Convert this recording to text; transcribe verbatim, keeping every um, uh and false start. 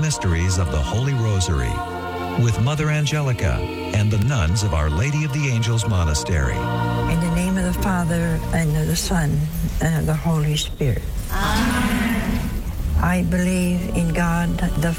mysteries of the Holy Rosary with Mother Angelica and the nuns of Our Lady of the Angels Monastery. In the name of the Father, and of the Son, and of the Holy Spirit. Amen. I believe in God, the